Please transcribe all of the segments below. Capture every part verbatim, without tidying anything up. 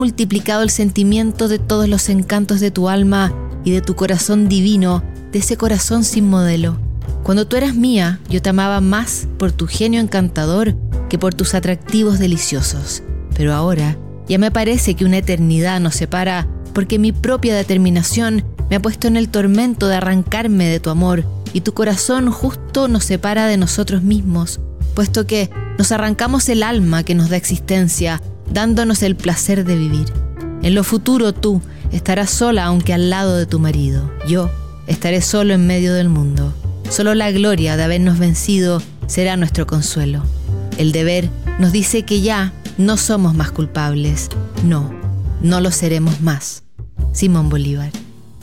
multiplicado el sentimiento de todos los encantos de tu alma y de tu corazón divino, de ese corazón sin modelo. Cuando tú eras mía, yo te amaba más por tu genio encantador que por tus atractivos deliciosos. Pero ahora ya me parece que una eternidad nos separa, porque mi propia determinación me ha puesto en el tormento de arrancarme de tu amor, y tu corazón justo nos separa de nosotros mismos, puesto que nos arrancamos el alma que nos da existencia, dándonos el placer de vivir. En lo futuro tú estarás sola, aunque al lado de tu marido. Yo estaré solo en medio del mundo. Solo la gloria de habernos vencido será nuestro consuelo. El deber nos dice que ya no somos más culpables. No, no lo seremos más. Simón Bolívar.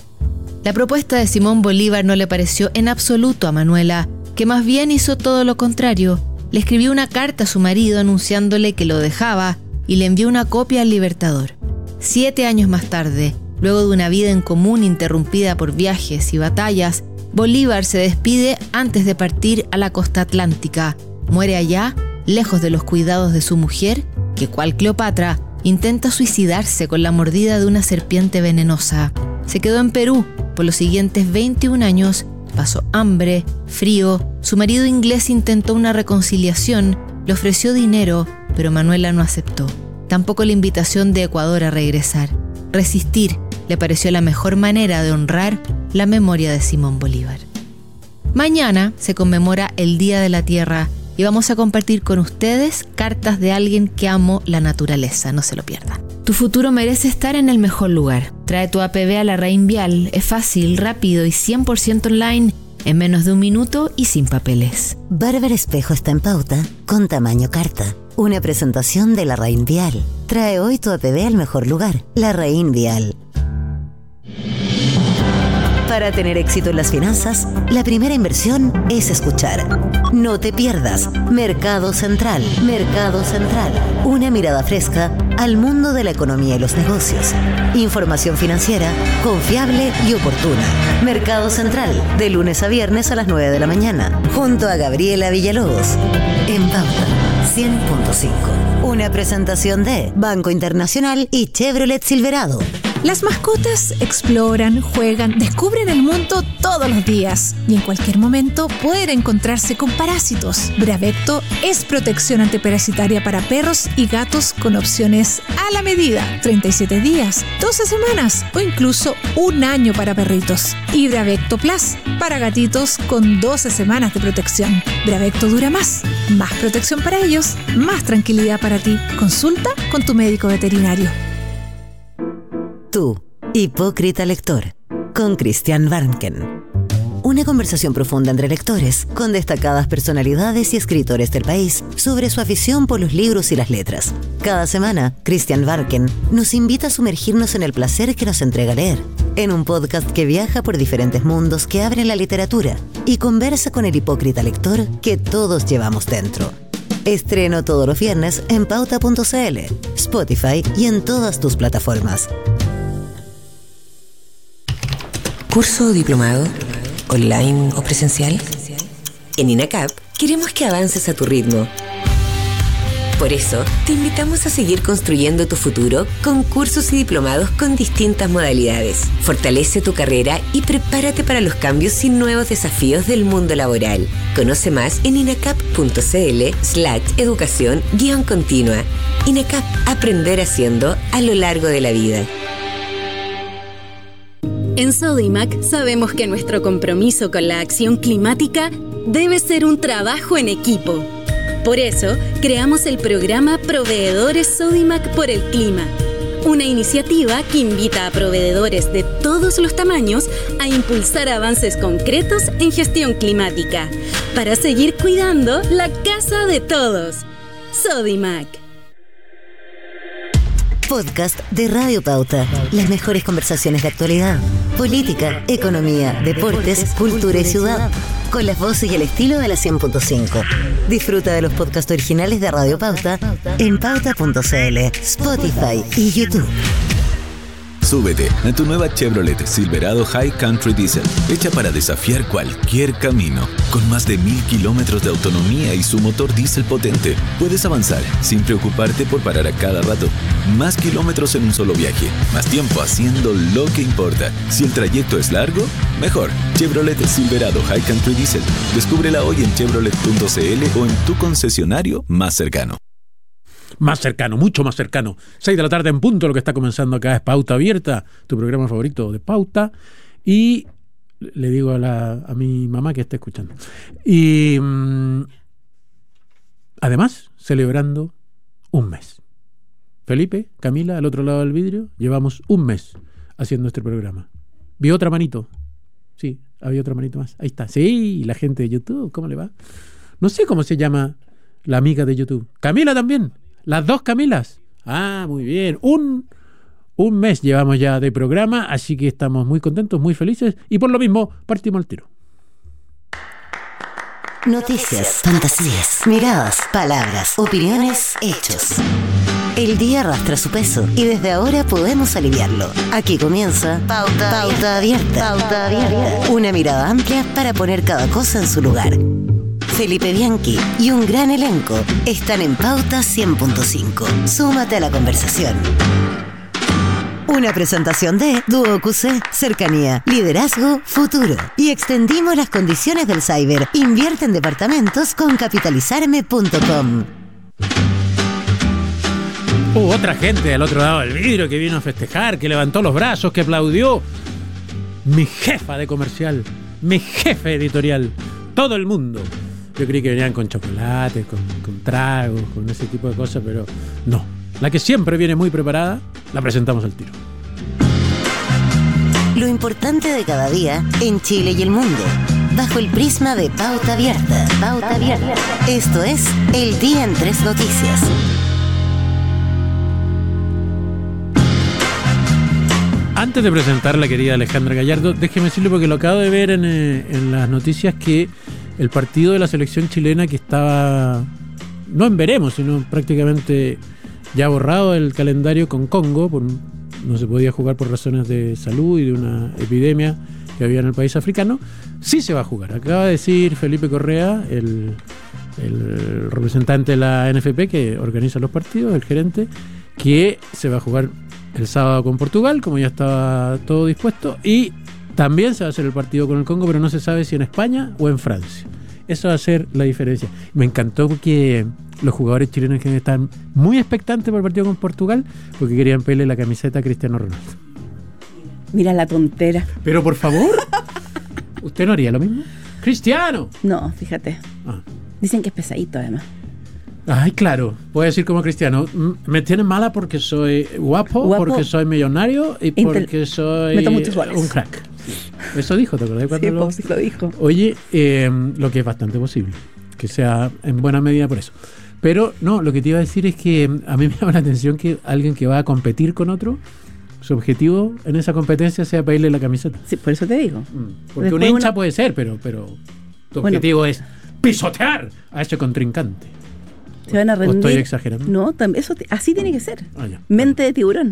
La propuesta de Simón Bolívar no le pareció en absoluto a Manuela, que más bien hizo todo lo contrario. Le escribió una carta a su marido anunciándole que lo dejaba y le envió una copia al Libertador. Siete años más tarde, luego de una vida en común interrumpida por viajes y batallas, Bolívar se despide antes de partir a la costa atlántica. Muere allá, lejos de los cuidados de su mujer, que, cual Cleopatra, intenta suicidarse con la mordida de una serpiente venenosa. Se quedó en Perú por los siguientes veintiún años, pasó hambre, frío, su marido inglés intentó una reconciliación, le ofreció dinero, pero Manuela no aceptó. Tampoco la invitación de Ecuador a regresar. Resistir le pareció la mejor manera de honrar la memoria de Simón Bolívar. Mañana se conmemora el Día de la Tierra y vamos a compartir con ustedes cartas de alguien que amó la naturaleza. No se lo pierdan. Tu futuro merece estar en el mejor lugar. Trae tu A P B a la Raín Vial. Es fácil, rápido y cien por ciento online, en menos de un minuto y sin papeles. Barber Espejo está en pauta con tamaño carta. Una presentación de la Raín Vial. Trae hoy tu A P B al mejor lugar. La Raín Vial. Para tener éxito en las finanzas, la primera inversión es escuchar. No te pierdas Mercado Central. Mercado Central. Una mirada fresca al mundo de la economía y los negocios. Información financiera confiable y oportuna. Mercado Central, de lunes a viernes a las nueve de la mañana, junto a Gabriela Villalobos. En Pauta cien punto cinco. Una presentación de Banco Internacional y Chevrolet Silverado. Las mascotas exploran, juegan, descubren el mundo todos los días y en cualquier momento pueden encontrarse con parásitos. Bravecto es protección antiparasitaria para perros y gatos con opciones a la medida. treinta y siete días, doce semanas o incluso un año para perritos. Y Bravecto Plus para gatitos con doce semanas de protección. Bravecto dura más. Más protección para ellos, más tranquilidad para ti. Consulta con tu médico veterinario. Tú, hipócrita lector, con Christian Warnken. Una conversación profunda entre lectores, con destacadas personalidades y escritores del país, sobre su afición por los libros y las letras. Cada semana, Christian Warnken nos invita a sumergirnos en el placer que nos entrega leer, en un podcast que viaja por diferentes mundos que abren la literatura y conversa con el hipócrita lector que todos llevamos dentro. Estreno todos los viernes en pauta punto c l, Spotify y en todas tus plataformas. ¿Curso o diplomado? ¿Online o presencial? En INACAP queremos que avances a tu ritmo. Por eso, te invitamos a seguir construyendo tu futuro con cursos y diplomados con distintas modalidades. Fortalece tu carrera y prepárate para los cambios y nuevos desafíos del mundo laboral. Conoce más en inacap punto c l slash educación guión continua. INACAP, aprender haciendo a lo largo de la vida. En Sodimac sabemos que nuestro compromiso con la acción climática debe ser un trabajo en equipo. Por eso, creamos el programa Proveedores Sodimac por el Clima, una iniciativa que invita a proveedores de todos los tamaños a impulsar avances concretos en gestión climática, para seguir cuidando la casa de todos. Sodimac. Podcast de Radio Pauta. Las mejores conversaciones de actualidad, política, economía, deportes, cultura y ciudad. Con las voces y el estilo de la cien punto cinco. Disfruta de los podcasts originales de Radio Pauta en pauta punto c l, Spotify y YouTube. Súbete a tu nueva Chevrolet Silverado High Country Diesel, hecha para desafiar cualquier camino. Con más de mil kilómetros de autonomía y su motor diésel potente, puedes avanzar sin preocuparte por parar a cada rato. Más kilómetros en un solo viaje, más tiempo haciendo lo que importa. Si el trayecto es largo, mejor. Chevrolet Silverado High Country Diesel. Descúbrela hoy en chevrolet punto c l o en tu concesionario más cercano. Más cercano, mucho más cercano. seis de la tarde en punto, lo que está comenzando acá es Pauta Abierta, tu programa favorito de Pauta. Y le digo a, la, a mi mamá que está escuchando. Y mmm, además, celebrando un mes. Felipe, Camila, al otro lado del vidrio, llevamos un mes haciendo este programa. ¿Vi otra manito? Sí, había otra manito más. Ahí está. Sí, la gente de YouTube, ¿cómo le va? No sé cómo se llama la amiga de YouTube. Camila también. Las dos Camilas. Ah, muy bien. Un, un mes llevamos ya de programa, así que estamos muy contentos, muy felices y por lo mismo partimos al tiro. Noticias, fantasías, miradas, palabras, opiniones, hechos. El día arrastra su peso y desde ahora podemos aliviarlo. Aquí comienza Pauta, Pauta Abierta. Pauta Abierta. Una mirada amplia para poner cada cosa en su lugar. Felipe Bianchi y un gran elenco están en Pauta cien punto cinco. Súmate a la conversación. Una presentación de Duo Q C, cercanía, liderazgo, futuro. Y extendimos las condiciones del cyber. Invierte en departamentos con capitalizarme punto com. Hubo otra gente del otro lado del vidrio que vino a festejar, que levantó los brazos, que aplaudió. Mi jefa de comercial, mi jefe editorial, todo el mundo. Yo creí que venían con chocolate, con, con tragos, con ese tipo de cosas, pero no. La que siempre viene muy preparada, la presentamos al tiro. Lo importante de cada día en Chile y el mundo, bajo el prisma de Pauta Abierta. Pauta Abierta. Esto es El Día en Tres Noticias. Antes de presentar a la querida Alejandra Gallardo, déjeme decirle, porque lo acabo de ver en, eh, en las noticias, que el partido de la selección chilena que estaba, no en veremos, sino prácticamente ya borrado el calendario con Congo, por, no se podía jugar por razones de salud y de una epidemia que había en el país africano, sí se va a jugar. Acaba de decir Felipe Correa, el, el representante de la N F P que organiza los partidos, el gerente, que se va a jugar el sábado con Portugal, como ya estaba todo dispuesto, y también se va a hacer el partido con el Congo, pero no se sabe si en España o en Francia. Eso va a ser la diferencia. Me encantó porque los jugadores chilenos que están muy expectantes por el partido con Portugal, porque querían pedirle la camiseta a Cristiano Ronaldo. Mira la tontera. Pero por favor, ¿usted no haría lo mismo? ¡Cristiano! No, fíjate. Ah. Dicen que es pesadito además. Ay, claro, puedo decir como Cristiano, me tienen mala porque soy guapo, guapo, porque soy millonario y Intel- porque soy meto muchos goles. Un crack. Eso dijo, ¿te acordás cuando sí, lo... pues, sí lo dijo? Oye, eh, lo que es bastante posible, que sea en buena medida por eso. Pero no, lo que te iba a decir es que a mí me llama la atención que alguien que va a competir con otro, su objetivo en esa competencia sea pedirle la camiseta. Sí, por eso te digo. Porque un hincha uno... puede ser, pero, pero tu bueno, objetivo es pisotear a ese contrincante. Se van a rendir. ¿O estoy exagerando? No, eso así tiene que ser. Ah, mente de tiburón.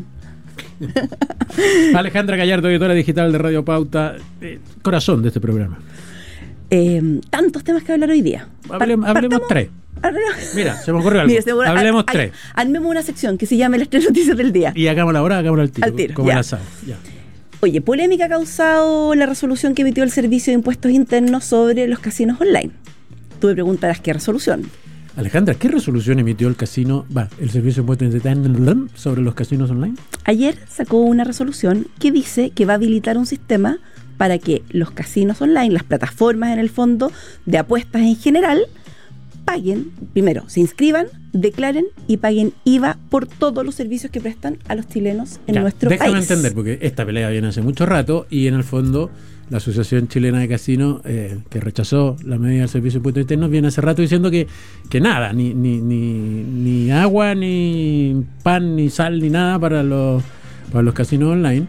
Alejandra Gallardo, editora digital de Radio Pauta, eh, corazón de este programa. Eh, tantos temas que hablar hoy día. Hable, Par- hablemos tres. Hablemos. Mira, se me ocurrió algo. Mira, se me... Hablemos a, tres. A, armemos una sección que se llame Las Tres Noticias del Día. Y hagámosla ahora, hagámosla al tiro. Al tiro, como ya. el asado. Ya. Oye, polémica ha causado la resolución que emitió el Servicio de Impuestos Internos sobre los casinos online. Tú me preguntarás qué resolución. Alejandra, ¿qué resolución emitió el casino, va, el Servicio de Impuestos Internos sobre los casinos online? Ayer sacó una resolución que dice que va a habilitar un sistema para que los casinos online, las plataformas en el fondo de apuestas en general, paguen, primero, se inscriban, declaren y paguen I V A por todos los servicios que prestan a los chilenos en ya, nuestro déjame país. Déjame entender, porque esta pelea viene hace mucho rato y en el fondo la Asociación Chilena de Casinos, eh, que rechazó la medida del Servicio de Impuestos Internos, viene hace rato diciendo que, que nada, ni, ni, ni, ni agua, ni pan, ni sal, ni nada para los, para los casinos online.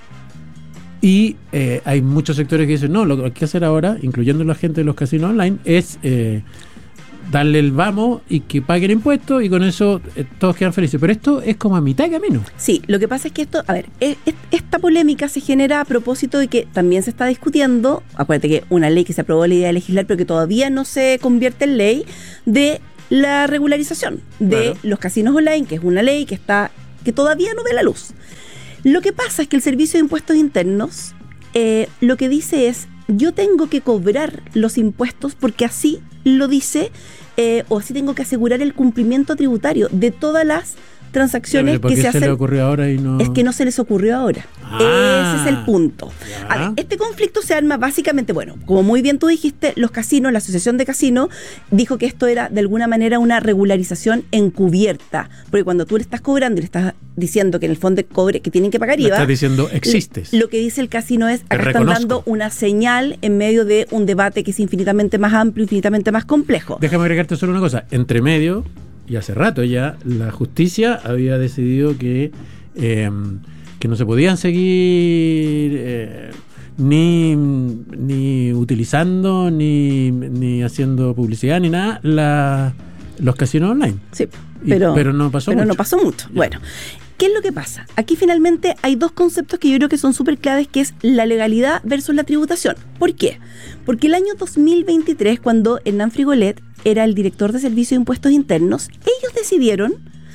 Y eh, hay muchos sectores que dicen, no, lo que hay que hacer ahora, incluyendo la gente de los casinos online, es... Eh, darle el vamos y que paguen impuestos y con eso eh, todos quedan felices. Pero esto es como a mitad de camino. Sí, lo que pasa es que esto, a ver, es, es, esta polémica se genera a propósito de que también se está discutiendo, acuérdate que una ley que se aprobó la idea de legislar pero que todavía no se convierte en ley, de la regularización de claro. los casinos online, que es una ley que está que todavía no ve la luz. Lo que pasa es que el Servicio de Impuestos Internos eh, lo que dice es, yo tengo que cobrar los impuestos porque así lo dice, eh, o así tengo que asegurar el cumplimiento tributario de todas las transacciones ¿Por qué que se, se hacen. le ocurrió ahora y no? Es que no se les ocurrió ahora. Ah, Ese es el punto. Ya. A ver, este conflicto se arma básicamente, bueno, como muy bien tú dijiste, los casinos, la Asociación de Casinos dijo que esto era de alguna manera una regularización encubierta, porque cuando tú le estás cobrando y le estás diciendo que en el fondo cobre que tienen que pagar Le I V A, estás diciendo existes. Lo que dice el casino es, acá están reconozco. dando una señal en medio de un debate que es infinitamente más amplio, infinitamente más complejo. Déjame agregarte solo una cosa. Entre medio, y hace rato ya, la justicia había decidido que, eh, que no se podían seguir eh, ni, ni utilizando, ni, ni haciendo publicidad, ni nada, la, los casinos online. Sí, Y- pero, pero no pasó pero mucho. no pasó mucho. Bueno, ¿qué es lo que pasa? Aquí finalmente hay dos conceptos que yo creo que son súper claves, que es la legalidad versus la tributación. ¿Por qué? Porque el año dos mil veintitrés, cuando Hernán Frigolet era el director de Servicio de Impuestos Internos, ellos decidieron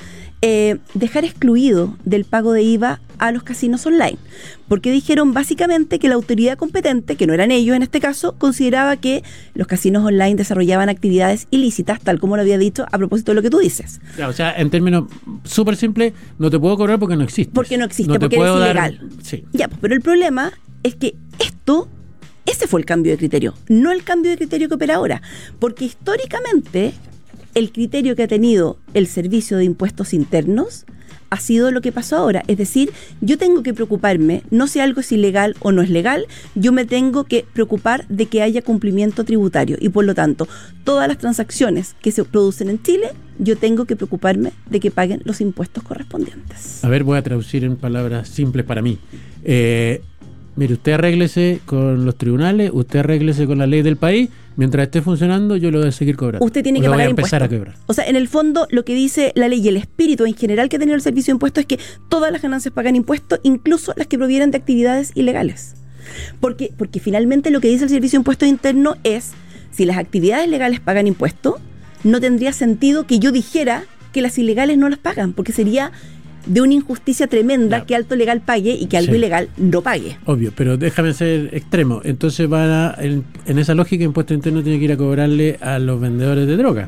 eh, dejar excluido del pago de I V A a los casinos online, porque dijeron básicamente que la autoridad competente, que no eran ellos en este caso, consideraba que los casinos online desarrollaban actividades ilícitas, tal como lo había dicho a propósito de lo que tú dices. Ya, o sea, en términos súper simples, no te puedo cobrar porque no existe. Porque no existe, no te porque puedo eres dar- ilegal. Sí. Ya, pues, pero el problema es que esto, ese fue el cambio de criterio, no el cambio de criterio que opera ahora, porque históricamente el criterio que ha tenido el Servicio de Impuestos Internos ha sido lo que pasó ahora, es decir, yo tengo que preocuparme, no si algo es ilegal o no es legal, yo me tengo que preocupar de que haya cumplimiento tributario y por lo tanto, todas las transacciones que se producen en Chile, yo tengo que preocuparme de que paguen los impuestos correspondientes. A ver, voy a traducir en palabras simples para mí. Eh, mire, usted arréglese con los tribunales, usted arréglese con la ley del país. Mientras esté funcionando, yo lo voy a seguir cobrando. Usted tiene O que lo voy pagar a empezar impuestos. a quebrar. O sea, en el fondo, lo que dice la ley y el espíritu en general que ha tenido el Servicio de Impuestos es que todas las ganancias pagan impuestos, incluso las que provienen de actividades ilegales. Porque, porque finalmente lo que dice el Servicio de Impuestos Internos es, si las actividades legales pagan impuestos, no tendría sentido que yo dijera que las ilegales no las pagan, porque sería de una injusticia tremenda Claro. que algo legal pague y que algo Sí. ilegal no pague. Obvio, pero déjame ser extremo. Entonces, van a, en, en esa lógica, Impuesto Interno tiene que ir a cobrarle a los vendedores de droga.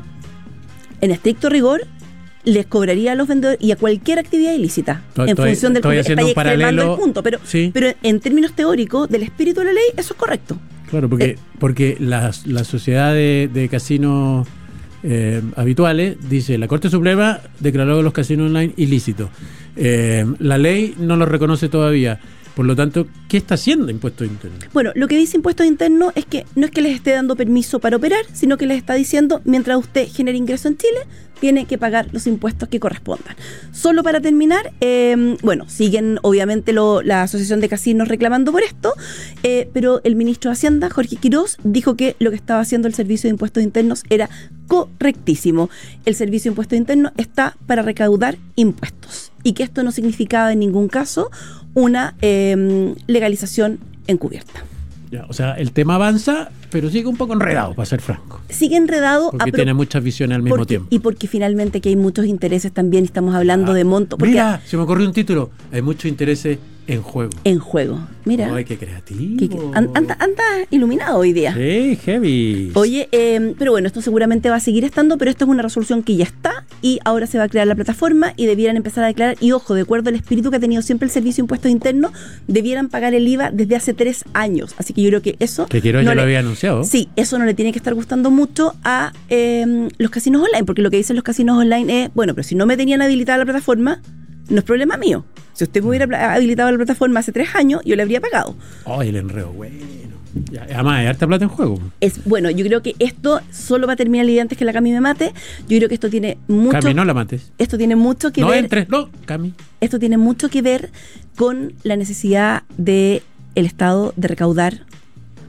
En estricto rigor, les cobraría a los vendedores y a cualquier actividad ilícita, Estoy- en función del estoy haciendo está ahí un extremando paralelo. el punto, pero, Sí. pero en términos teóricos del espíritu de la ley, eso es correcto. Claro, porque, Eh. porque la, la sociedad de, de casinos eh, habituales dice, la Corte Suprema declaró los casinos online ilícitos. Eh, la ley no los reconoce todavía. Por lo tanto, ¿qué está haciendo Impuesto Interno? Bueno, lo que dice Impuestos Internos es que no es que les esté dando permiso para operar, sino que les está diciendo, mientras usted genere ingreso en Chile, tiene que pagar los impuestos que correspondan. Solo para terminar, eh, bueno, siguen obviamente lo, la Asociación de Casinos reclamando por esto, eh, pero el ministro de Hacienda, Jorge Quirós, dijo que lo que estaba haciendo el Servicio de Impuestos Internos era correctísimo. El Servicio de Impuestos Internos está para recaudar impuestos y que esto no significaba en ningún caso una eh, legalización encubierta. Ya, o sea, el tema avanza, pero sigue un poco enredado, para ser franco. Sigue enredado Porque a pro- tiene muchas visiones al mismo porque- tiempo. y porque finalmente que hay muchos intereses también, estamos hablando Ah, de monto, porque Mira, se me ocurrió un título. Hay muchos intereses en juego. en juego. Mira, Ay, qué creativo. que- que- an- anda, anda iluminado hoy día. Sí, heavy. Oye, eh, pero bueno, esto seguramente va a seguir estando, pero esto es una resolución que ya está y ahora se va a crear la plataforma y debieran empezar a declarar, y ojo, de acuerdo al espíritu que ha tenido siempre el Servicio de Impuestos Internos, debieran pagar el I V A desde hace tres años. Así que yo creo que eso... Que Quiroz no ya lo le- había anunciado. Sí, eso no le tiene que estar gustando mucho a eh, los casinos online, porque lo que dicen los casinos online es, bueno, pero si no me tenían habilitada la plataforma, no es problema mío. Si usted me hubiera pla- habilitado la plataforma hace tres años, yo le habría pagado. Ay, el enredo, bueno. Ya, además, hay harta plata en juego. Es bueno, yo creo que esto solo va a terminar el día antes que la Cami me mate. Yo creo que esto tiene mucho Cami, no la mates. esto tiene mucho que No ver entres, no, Cami. esto tiene mucho que ver con la necesidad de el Estado de recaudar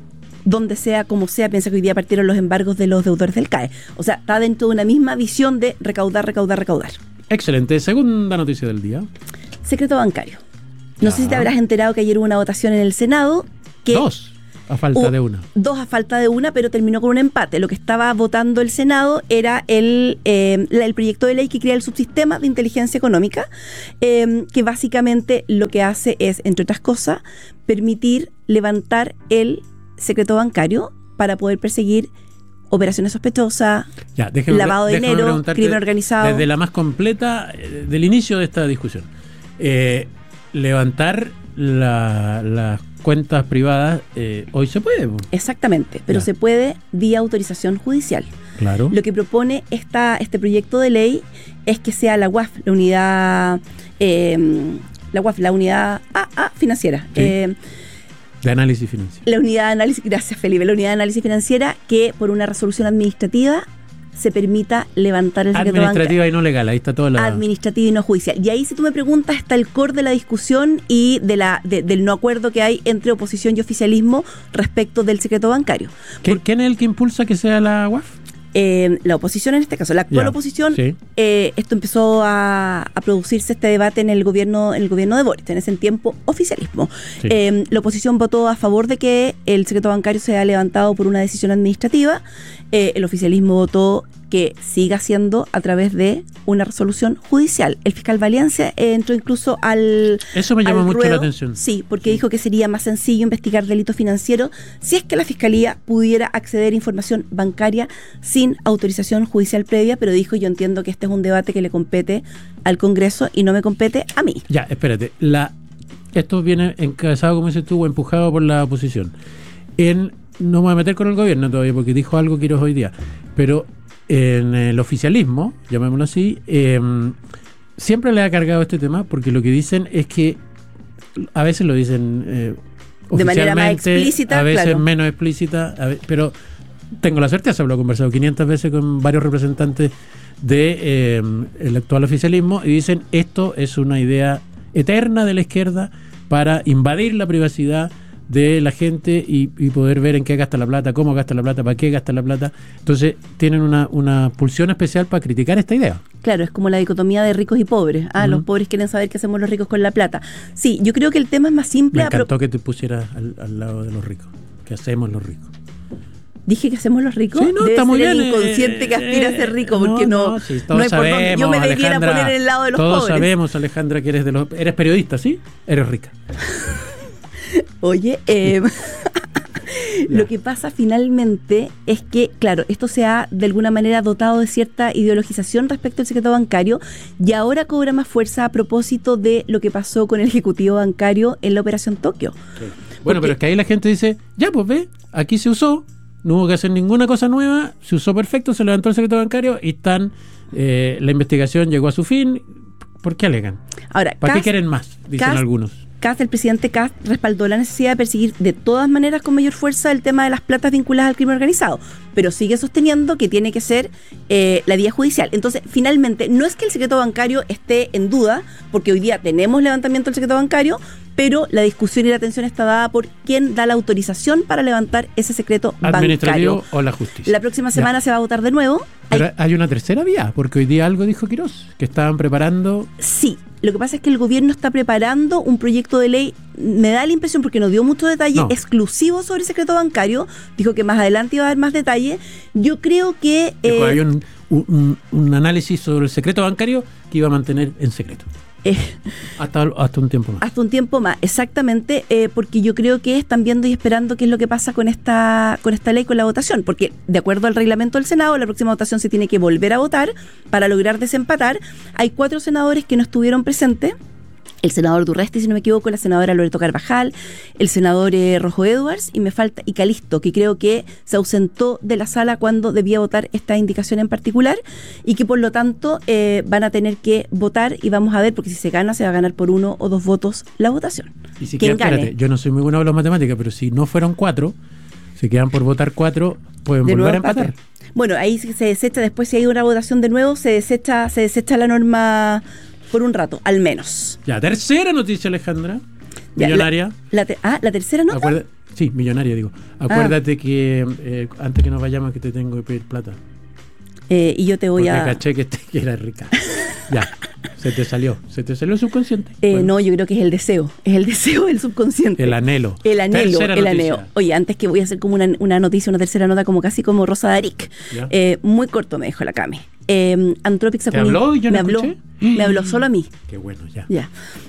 donde sea, como sea. Piensa que hoy día partieron los embargos de los deudores del C A E. O sea, está dentro de una misma visión de recaudar, recaudar, recaudar. Excelente. Segunda noticia del día. Secreto bancario. No Ya. sé si te habrás enterado que ayer hubo una votación en el Senado. Que Dos, a falta hubo de una. Dos a falta de una, pero terminó con un empate. Lo que estaba votando el Senado era el, eh, la- el proyecto de ley que crea el subsistema de inteligencia económica, eh, que básicamente lo que hace es, entre otras cosas, permitir levantar el secreto bancario para poder perseguir operaciones sospechosas, Ya, déjeme, lavado de déjame dinero, preguntarte crimen organizado. Desde la más completa, eh, del inicio de esta discusión. Eh, levantar la- las cuentas privadas eh, hoy se puede. po. Exactamente, pero Ya. se puede vía autorización judicial. Claro. Lo que propone esta, este proyecto de ley es que sea la U A F, la unidad, eh, la U A F, la unidad ah, ah, financiera. Sí. Eh, De análisis financiero. la unidad de análisis, gracias Felipe, la unidad de análisis financiera que por una resolución administrativa se permita levantar el secreto bancario. Administrativa y no legal, ahí está toda la... Administrativa y no judicial. Y ahí, si tú me preguntas, está el core de la discusión y de la de- del no acuerdo que hay entre oposición y oficialismo respecto del secreto bancario. ¿Qui- ¿Quién es el que impulsa que sea la U A F? Eh, la oposición en este caso, la actual Ya, oposición, sí. eh, esto empezó a, a producirse este debate en el gobierno, en el gobierno de Boric, en ese tiempo oficialismo. Sí. Eh, la oposición votó a favor de que el secreto bancario sea levantado por una decisión administrativa. Eh, el oficialismo votó que siga siendo a través de una resolución judicial. El fiscal Valencia eh, entró incluso al Eso me llama al mucho ruedo. la atención. Sí, porque dijo que sería más sencillo investigar delitos financieros si es que la Fiscalía pudiera acceder a información bancaria sin autorización judicial previa, pero dijo, yo entiendo que este es un debate que le compete al Congreso y no me compete a mí. Ya, espérate. La, esto viene encabezado, como dices tú, o empujado por la oposición. En, no me voy a meter con el gobierno todavía, porque dijo algo Quiroz hoy día, pero en el oficialismo, llamémoslo así, eh, siempre le ha cargado este tema, porque lo que dicen es que a veces lo dicen eh, De manera más oficialmente, explícita, a veces claro. menos explícita, a ve- pero tengo la certeza, lo he conversado quinientas veces con varios representantes del de, el actual oficialismo, y dicen esto es una idea eterna de la izquierda para invadir la privacidad de la gente y, y poder ver en qué gasta la plata, cómo gasta la plata, para qué gasta la plata. Entonces tienen una, una pulsión especial para criticar esta idea. Claro, es como la dicotomía de ricos y pobres. Ah, Ujú. los pobres quieren saber qué hacemos los ricos con la plata. Sí, yo creo que el tema es más simple. Me a pro- encantó que te pusieras al, al lado de los ricos. ¿Qué hacemos los ricos? Dije que hacemos los ricos. Sí, no, Debe está ser muy el bien, inconsciente eh, que aspira a ser rico, porque no, no, sí, todos hay por dónde. sabemos, Yo me debiera Alejandra, poner en el lado de los todos pobres. sabemos, Alejandra, que eres de los... Eres periodista, ¿sí? Eres rica. Oye, eh, lo que pasa finalmente es que, claro, esto se ha de alguna manera dotado de cierta ideologización respecto al secreto bancario y ahora cobra más fuerza a propósito de lo que pasó con el ejecutivo bancario en la Operación Tokio. Bueno, pero es que ahí la gente dice, ya pues ve, aquí se usó, no hubo que hacer ninguna cosa nueva, se usó perfecto, se levantó el secreto bancario y están, eh, la investigación llegó a su fin. ¿Por qué alegan? Ahora, ¿Para qué Kast- quieren más? Dicen Kast- algunos. Kast, el presidente Kast, respaldó la necesidad de perseguir de todas maneras con mayor fuerza el tema de las platas vinculadas al crimen organizado, pero sigue sosteniendo que tiene que ser eh, la vía judicial. Entonces, finalmente, no es que el secreto bancario esté en duda, porque hoy día tenemos levantamiento del secreto bancario, pero la discusión y la atención está dada por quién da la autorización para levantar ese secreto Administrativo bancario. o la justicia. La próxima Ya. semana se va a votar de nuevo. Hay- Pero hay una tercera vía, porque hoy día algo dijo Quirós, que estaban preparando... Sí, lo que pasa es que el gobierno está preparando un proyecto de ley, me da la impresión, porque no dio mucho detalle, No. exclusivo sobre el secreto bancario, dijo que más adelante iba a dar más detalle. Yo creo que... Dijo, eh, hay un, un- un análisis sobre el secreto bancario que iba a mantener en secreto. eh, Hasta, hasta un tiempo más. hasta un tiempo más, exactamente, eh, porque yo creo que están viendo y esperando qué es lo que pasa con esta con esta ley, con la votación, porque de acuerdo al reglamento del Senado, la próxima votación se tiene que volver a votar para lograr desempatar. Hay cuatro senadores que no estuvieron presentes. El senador Durresti, si no me equivoco, la senadora Loreto Carvajal, el senador eh, Rojo Edwards y me falta y Calisto, que creo que se ausentó de la sala cuando debía votar esta indicación en particular y que por lo tanto eh, van a tener que votar y vamos a ver, porque si se gana, se va a ganar por uno o dos votos la votación. Y si ¿Quién quedan, gane? espérate, yo no soy muy bueno con las matemáticas, pero si no fueron cuatro, se quedan por votar cuatro, pueden De volver nuevo a empatar. empate. Bueno, ahí se se desecha, después si hay una votación de nuevo, se desecha, se desecha la norma por un rato, al menos. Ya, tercera noticia, Alejandra. Ya, Millonaria. La te- ah, la tercera nota. Acuerde- Sí, millonaria, digo. Acuérdate ah. que eh, antes que nos vayamos que te tengo que pedir plata. Eh, y yo te voy Porque a... Porque caché que, te, que era rica. Ya, se te salió. Se te salió el subconsciente. Eh, bueno. No, yo creo que es el deseo. Es el deseo del subconsciente. El anhelo. El anhelo, Tercera el noticia. anhelo. Oye, antes que voy a hacer como una, una noticia, una tercera nota, como casi como Rosa Daric. Eh, muy corto me dejó la Cami. Eh, Anthropic sacó... ¿Te habló y yo no me habló, escuché? Me habló solo a mí. Qué bueno, ya. Ya.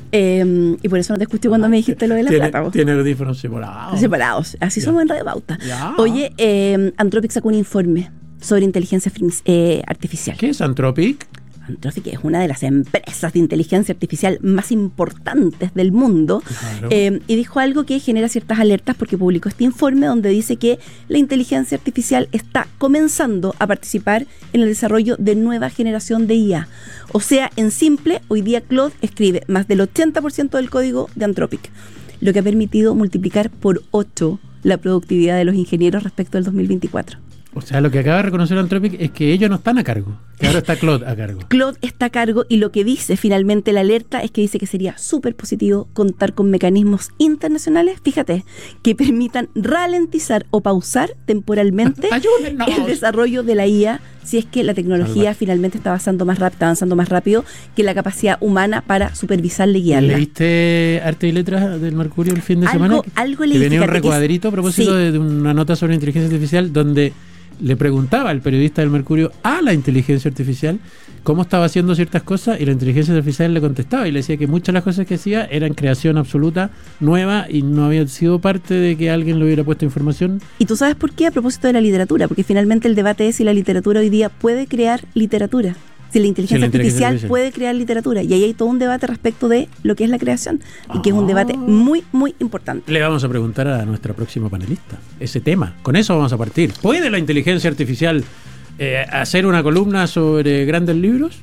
Eh, y por eso no te escuché cuando me dijiste lo de la tiene, plata. Tiene audífonos separados. Separados. Así ya. somos en Radio Pauta. Ya. Oye, eh, Anthropic sacó un informe sobre inteligencia eh, artificial. ¿Qué es Anthropic? Anthropic es una de las empresas de inteligencia artificial más importantes del mundo. Claro. Eh, y dijo algo que genera ciertas alertas porque publicó este informe donde dice que la inteligencia artificial está comenzando a participar en el desarrollo de nueva generación de I A. O sea, en simple, hoy día Claude escribe más del ochenta por ciento del código de Anthropic, lo que ha permitido multiplicar por ocho la productividad de los ingenieros respecto al dos mil veinticuatro. O sea, lo que acaba de reconocer Anthropic es que ellos no están a cargo, que ahora está Claude a cargo. Claude está a cargo y lo que dice finalmente la alerta es que dice que sería súper positivo contar con mecanismos internacionales, fíjate, que permitan ralentizar o pausar temporalmente el desarrollo de la I A si es que la tecnología Salva. finalmente está avanzando más rápido, avanzando más rápido que la capacidad humana para supervisarla y guiarla. ¿Leíste Arte y Letras del Mercurio el fin de algo, semana? Algo leí. Que venía un recuadrito a propósito sí. de, de una nota sobre inteligencia artificial donde le preguntaba al periodista del Mercurio a la inteligencia artificial cómo estaba haciendo ciertas cosas y la inteligencia artificial le contestaba y le decía que muchas de las cosas que hacía eran creación absoluta, nueva y no había sido parte de que alguien le hubiera puesto información. ¿Y tú sabes por qué? A propósito de la literatura, porque finalmente el debate es si la literatura hoy día puede crear literatura. Si la inteligencia, sí, la inteligencia artificial, artificial puede crear literatura. Y ahí hay todo un debate respecto de lo que es la creación. Y que es un debate muy, muy importante. Le vamos a preguntar a nuestra próxima panelista ese tema. Con eso vamos a partir. ¿Puede la inteligencia artificial eh, hacer una columna sobre grandes libros?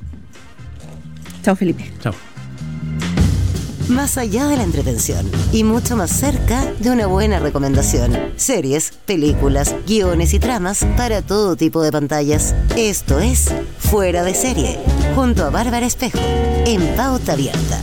Chao, Felipe. Chao. Más allá de la entretención y mucho más cerca de una buena recomendación. Series, películas, guiones y tramas para todo tipo de pantallas. Esto es Fuera de Serie, junto a Bárbara Espejo, en Pauta Abierta.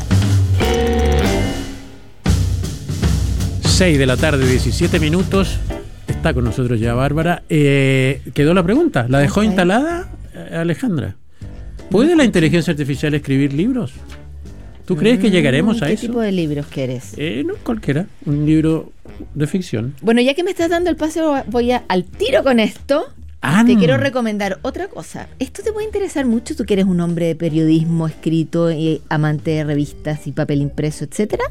seis de la tarde, diecisiete minutos. Está con nosotros ya Bárbara. Eh, quedó la pregunta. ¿La dejó okay. instalada, Alejandra? ¿Puede la inteligencia artificial escribir libros? ¿Tú crees que llegaremos a ¿Qué eso? ¿Qué tipo de libros quieres? Eh, no, cualquiera. Un libro de ficción. Bueno, ya que me estás dando el paseo, voy a, al tiro con esto. Ah, te no. quiero recomendar otra cosa. Esto te puede interesar mucho, tú que eres un hombre de periodismo, escrito, y amante de revistas y papel impreso, etcétera.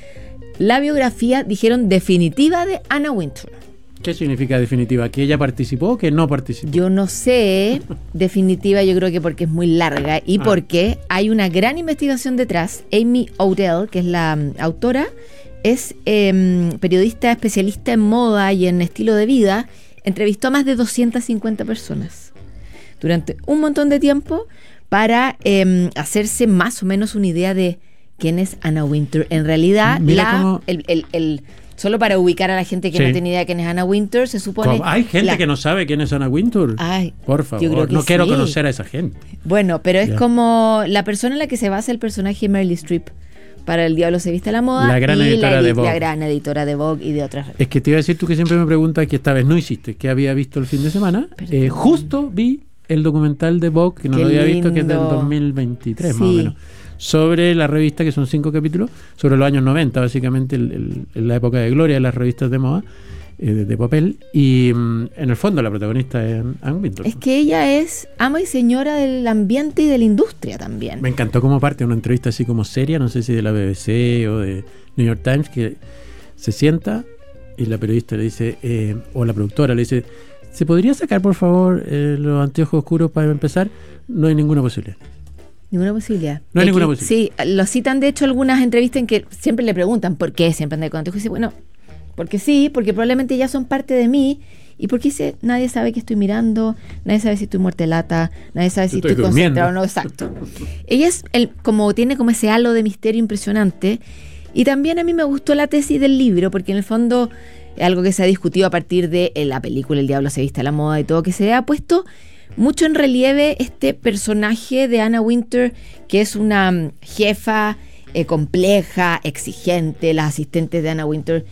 La biografía, dijeron, definitiva de Anna Wintour. ¿Qué significa definitiva? ¿Que ella participó o que no participó? Yo no sé. Definitiva yo creo que porque es muy larga y ah. porque hay una gran investigación detrás. Amy Odell, que es la um, autora, es eh, periodista especialista en moda y en estilo de vida. Entrevistó a más de doscientas cincuenta personas durante un montón de tiempo para eh, hacerse más o menos una idea de quién es Anna Wintour. En realidad, la, cómo... el, el, el solo para ubicar a la gente que sí. no tiene idea de quién es Anna Wintour, se supone... ¿Hay gente la... que no sabe quién es Anna Wintour? Ay, por favor, no sí. quiero conocer a esa gente. Bueno, pero es ya. como la persona en la que se basa el personaje de Meryl Streep para El Diablo se viste a la moda. La gran y editora la, de Vogue. La gran editora de Vogue y de otras revistas. Es que te iba a decir tú que siempre me preguntas que esta vez no hiciste, que había visto el fin de semana. Eh, justo vi el documental de Vogue, que no Qué lo había lindo. visto, que es del dos mil veintitrés sí. más o menos. Sobre la revista, que son cinco capítulos, sobre los años noventa, básicamente, el, el, la época de gloria de las revistas de moda, eh, de, de papel. Y um, en el fondo la protagonista es Anna Wintour. Es que ella es ama y señora del ambiente y de la industria también. Me encantó como parte una entrevista así como seria, no sé si de la B B C o de New York Times, que se sienta y la periodista le dice, eh, o la productora le dice, ¿se podría sacar por favor eh, los anteojos oscuros para empezar? No hay ninguna posibilidad. Ninguna posibilidad. No hay Aquí, ninguna posibilidad. Sí, lo citan de hecho algunas entrevistas en que siempre le preguntan por qué siempre anda con anteojos. Y dice, bueno, porque sí, porque probablemente ya son parte de mí. Y porque dice, nadie sabe que estoy mirando, nadie sabe si estoy muerta de lata, nadie sabe si estoy, estoy concentrado o no. Exacto. Ella es el, como tiene como ese halo de misterio impresionante. Y también a mí me gustó la tesis del libro, porque en el fondo es algo que se ha discutido a partir de la película El Diablo se viste a la moda y todo, que se ha puesto mucho en relieve este personaje de Anna Wintour, que es una jefa eh, compleja, exigente. Las asistentes de Anna Wintour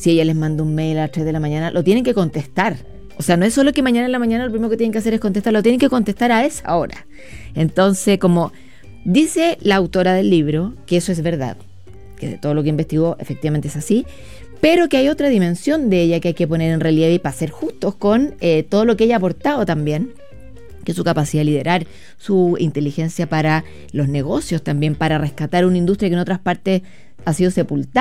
si ella les manda un mail a las tres de la mañana, lo tienen que contestar. O sea, no es solo que mañana en la mañana lo primero que tienen que hacer es contestar, lo tienen que contestar a esa hora. Entonces, como dice la autora del libro, que eso es verdad, que de todo lo que investigó efectivamente es así, pero que hay otra dimensión de ella que hay que poner en relieve y para ser justos con eh, todo lo que ella ha aportado también, que es su capacidad de liderar, su inteligencia para los negocios también, para rescatar una industria que en otras partes ha sido sepultada.